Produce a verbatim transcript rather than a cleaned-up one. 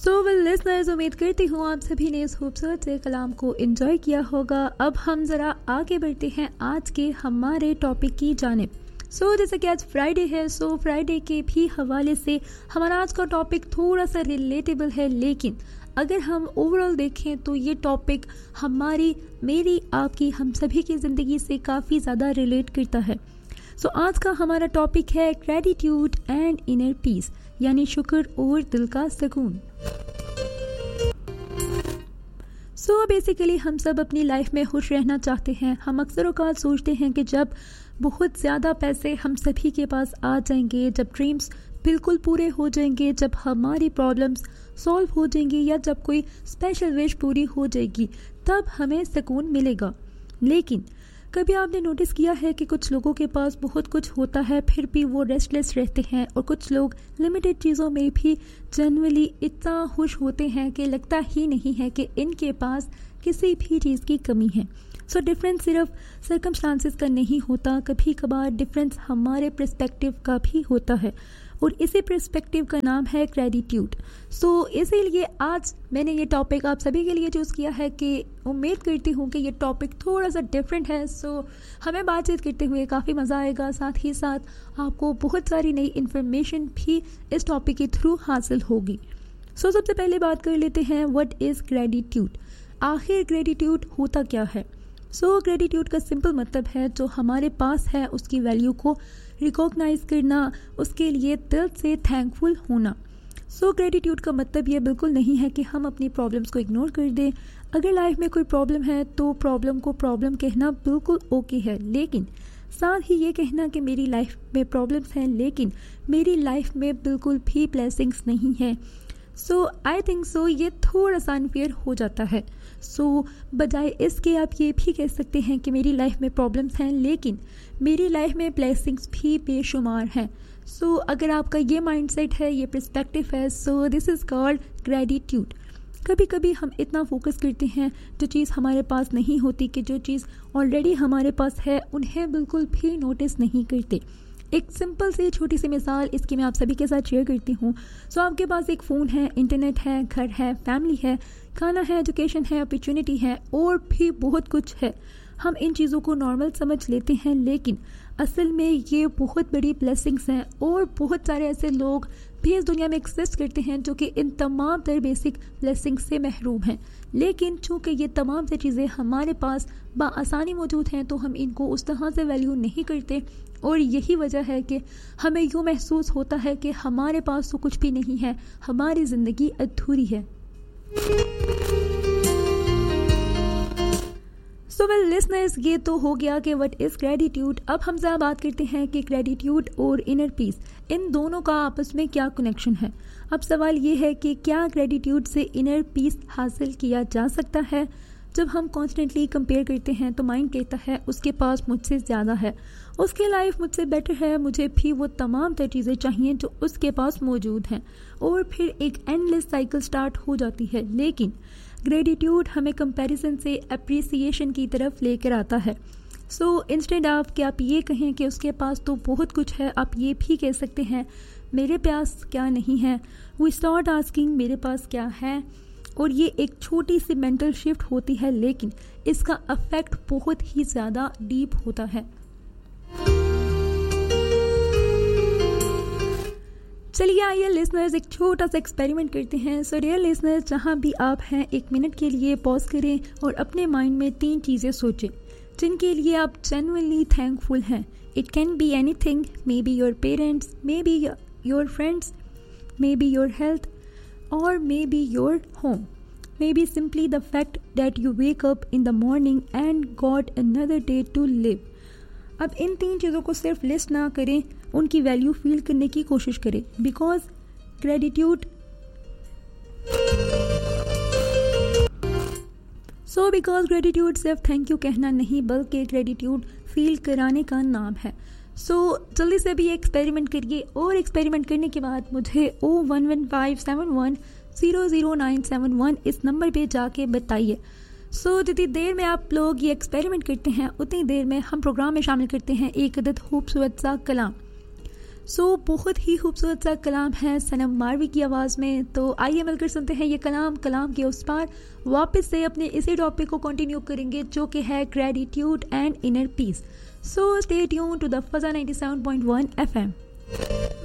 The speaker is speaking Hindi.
सो वेल लिसनर्स, उम्मीद करती हूँ आप सभी ने इस खूबसूरत से कलाम को एंजॉय किया होगा। अब हम ज़रा आगे बढ़ते हैं आज के हमारे टॉपिक की जानिब। सो so, जैसे कि आज फ्राइडे है, सो so, फ्राइडे के भी हवाले से हमारा आज का टॉपिक थोड़ा सा रिलेटेबल है, लेकिन अगर हम ओवरऑल देखें तो ये टॉपिक हमारी, मेरी, आपकी, हम सभी की ज़िंदगी से काफ़ी ज़्यादा रिलेट करता है। सो so, आज का हमारा टॉपिक है ग्रेटिट्यूड एंड इनर पीस, यानी शुक्र और दिल का सुकून। सो so, बेसिकली हम सब अपनी लाइफ में खुश रहना चाहते हैं। हम अक्सर औक़ात सोचते हैं कि जब बहुत ज़्यादा पैसे हम सभी के पास आ जाएंगे, जब ड्रीम्स बिल्कुल पूरे हो जाएंगे, जब हमारी प्रॉब्लम्स सॉल्व हो जाएंगी या जब कोई स्पेशल विश पूरी हो जाएगी, तब हमें सुकून मिलेगा। लेकिन कभी आपने नोटिस किया है कि कुछ लोगों के पास बहुत कुछ होता है फिर भी वो रेस्टलेस रहते हैं, और कुछ लोग लिमिटेड चीज़ों में भी जनरली इतना खुश होते हैं कि लगता ही नहीं है कि इनके पास किसी भी चीज़ की कमी है। सो so, डिफरेंस सिर्फ सर्कमस्टांसेस का नहीं होता, कभी कभार डिफरेंस हमारे पर्सपेक्टिव का भी होता है, और इसी पर्सपेक्टिव का नाम है ग्रेटिट्यूड। सो so, इसीलिए आज मैंने ये टॉपिक आप सभी के लिए चूज़ किया है कि उम्मीद करती हूँ कि ये टॉपिक थोड़ा सा डिफरेंट है। सो so, हमें बातचीत करते हुए काफ़ी मज़ा आएगा, साथ ही साथ आपको बहुत सारी नई इन्फॉर्मेशन भी इस टॉपिक के थ्रू हासिल होगी। सो so, सबसे पहले बात कर लेते हैं, व्हाट इज़ ग्रेटिट्यूड। आखिर ग्रेटिट्यूड होता क्या है? सो so, ग्रेटिट्यूड का सिंपल मतलब है जो हमारे पास है उसकी वैल्यू को रिकॉग्नाइज करना, उसके लिए दिल से थैंकफुल होना। सो so, ग्रेटिट्यूड का मतलब ये बिल्कुल नहीं है कि हम अपनी प्रॉब्लम्स को इग्नोर कर दें। अगर लाइफ में कोई प्रॉब्लम है तो प्रॉब्लम को प्रॉब्लम कहना बिल्कुल ओके है, लेकिन साथ ही ये कहना कि मेरी लाइफ में प्रॉब्लम्स हैं लेकिन मेरी लाइफ में बिल्कुल भी ब्लेसिंग्स नहीं है, सो आई थिंक सो ये थोड़ा सा अनफेयर हो जाता है। सो so, बजाय इसके आप ये भी कह सकते हैं कि मेरी लाइफ में प्रॉब्लम्स हैं लेकिन मेरी लाइफ में ब्लेसिंग्स भी बेशुमार हैं। सो so, अगर आपका ये माइंडसेट है, ये पर्सपेक्टिव है, so this is called gratitude. कभी कभी हम इतना फोकस करते हैं जो चीज़ हमारे पास नहीं होती कि जो चीज़ ऑलरेडी हमारे पास है उन्हें बिल्कुल भी नोटिस नहीं करते। एक सिंपल सी छोटी सी मिसाल इसकी मैं आप सभी के साथ शेयर करती हूँ। सो so, आपके पास एक फ़ोन है, इंटरनेट है, घर है, फैमिली है, खाना है, एजुकेशन है, अपॉर्चुनिटी है और भी बहुत कुछ है। हम इन चीज़ों को नॉर्मल समझ लेते हैं, लेकिन असल में ये बहुत बड़ी ब्लेसिंग्स हैं, और बहुत सारे ऐसे लोग भी इस दुनिया में एग्जिस्ट करते हैं जो कि इन तमाम तर बेसिक ब्लेसिंग्स से महरूम हैं। लेकिन चूँकि ये तमाम से चीज़ें हमारे पास बआसानी मौजूद हैं तो हम इनको उस तरह से वैल्यू नहीं करते, और यही वजह है कि हमें यूँ महसूस होता है कि हमारे पास तो कुछ भी नहीं है, हमारी ज़िंदगी अधूरी है। सो वेल लिसनर्स, ये तो हो गया कि व्हाट इज़ ग्रेटिट्यूड। अब हम ज़रा बात करते हैं कि ग्रेटिट्यूड और इनर पीस, इन दोनों का आपस में क्या कनेक्शन है। अब सवाल ये है कि क्या ग्रेटिट्यूड से इनर पीस हासिल किया जा सकता है? जब हम कॉन्स्टेंटली कंपेयर करते हैं तो माइंड कहता है उसके पास मुझसे ज़्यादा है, उसकी लाइफ मुझसे बेटर है, मुझे भी वो तमाम तर चीज़ें चाहिए जो उसके पास मौजूद हैं, और फिर एक एंडलेस साइकिल स्टार्ट हो जाती है। लेकिन ग्रेटिट्यूड हमें कंपैरिजन से अप्रिसिएशन की तरफ लेकर आता है। सो इंस्टेड ऑफ कि आप ये कहें कि उसके पास तो बहुत कुछ है, आप ये भी कह सकते हैं मेरे पास क्या नहीं है। वी स्टार्ट आस्किंग मेरे पास क्या है, और ये एक छोटी सी मेंटल शिफ्ट होती है, लेकिन इसका इफेक्ट बहुत ही ज़्यादा डीप होता है। चलिए आइए लिसनर्स एक छोटा सा एक्सपेरिमेंट करते हैं। सो डियर लिसनर्स, जहाँ भी आप हैं एक मिनट के लिए पॉज करें और अपने माइंड में तीन चीज़ें सोचें जिनके लिए आप जेन्युइनली थैंकफुल हैं। It can be anything, may be your parents, may be your friends, may be your health, or maybe your home, maybe simply the fact that you wake up in the morning and got another day to live. अब इन तीन चीज़ों को सिर्फ लिस्ट ना करें, उनकी वैल्यू फील करने की कोशिश करें, because gratitude so because gratitude सिर्फ थैंक यू कहना नहीं बल्कि ग्रेटिट्यूड फील कराने का नाम है। सो so, जल्दी से भी एक्सपेरिमेंट करिए, और एक्सपेरिमेंट करने के बाद मुझे ओ one one five seven one zero zero nine seven one इस नंबर पे जाके बताइए। सो so, जितनी देर में आप लोग ये एक्सपेरिमेंट करते हैं उतनी देर में हम प्रोग्राम में शामिल करते हैं एक अदद खूबसूरत सा कलाम। सो so, बहुत ही खूबसूरत सा कलाम है सनम मारवी की आवाज़ में। तो आइए मिलकर सुनते हैं ये कलाम। कलाम के उस पार वापस से अपने इसी टॉपिक को कंटिन्यू करेंगे जो कि है gratitude and inner peace. So stay tune to the फजा ninety seven point one F M.